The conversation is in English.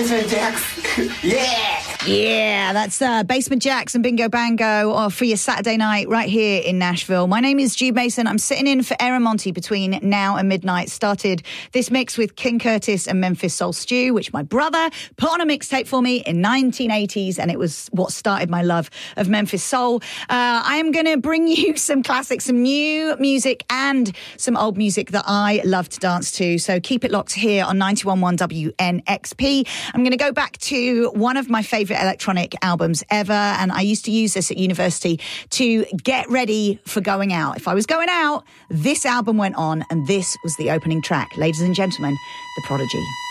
Basement Jaxx. Yeah! Yeah, that's Basement Jaxx and Bingo Bango for your Saturday night right here in Nashville. My name is Jude Mason. I'm sitting in for Aaron Monty between now and midnight. Started this mix with King Curtis and Memphis Soul Stew, which my brother put on a mixtape for me in 1980s, and it was what started my love of Memphis Soul. I am going to bring you some classics, some new music and some old music that I love to dance to. So keep it locked here on 91.1 WNXP. I'm going to go back to one of my favourite electronic albums ever, and I used to use this at university to get ready for going out. If I was going out, this album went on, and this was the opening track. Ladies and gentlemen, The Prodigy.